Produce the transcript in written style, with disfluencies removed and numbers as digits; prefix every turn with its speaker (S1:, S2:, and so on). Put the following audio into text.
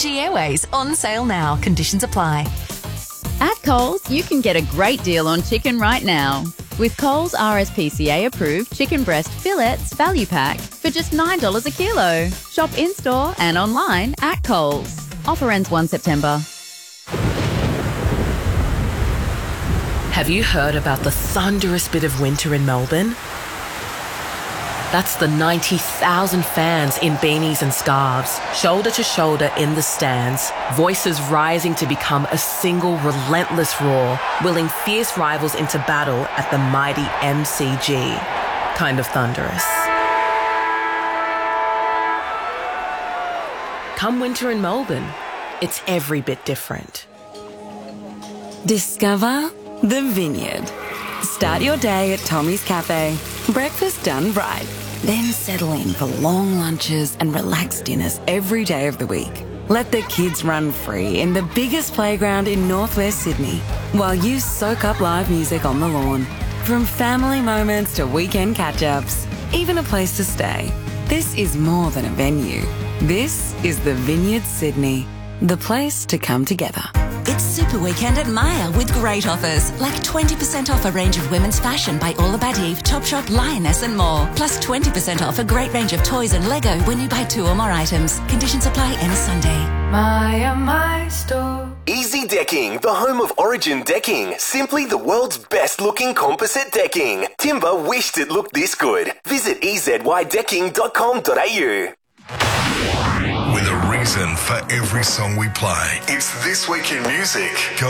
S1: Fiji Airways, on sale now. Conditions apply.
S2: At Coles, you can get a great deal on chicken right now. With Coles RSPCA approved chicken breast fillets value pack for just $9 a kilo. Shop in-store and online at Coles. Offer ends 1 September.
S3: Have you heard about the thunderous bit of winter in Melbourne? That's the 90,000 fans in beanies and scarves, shoulder to shoulder in the stands, voices rising to become a single relentless roar, willing fierce rivals into battle at the mighty MCG. Kind of thunderous. Come winter in Melbourne, it's every bit different.
S4: Discover the Vineyard. Start your day at Tommy's Cafe. Breakfast done right. Then settle in for long lunches and relaxed dinners every day of the week. Let the kids run free in the biggest playground in northwest Sydney while you soak up live music on the lawn. From family moments to weekend catch-ups, even a place to stay. This is more than a venue. This is the Vineyard Sydney, the place to come together.
S5: It's Super Weekend at Myer with great offers, like 20% off a range of women's fashion by All About Eve, Topshop, Lioness and more. Plus 20% off a great range of toys and Lego when you buy 2 or more items. Conditions apply end of Sunday.
S6: Myer My Store.
S7: Easy Decking, the home of Origin Decking. Simply the world's best looking composite decking. Timber wished it looked this good. Visit ezydecking.com.au.
S8: With a reason for every song we play. It's This Week in Music.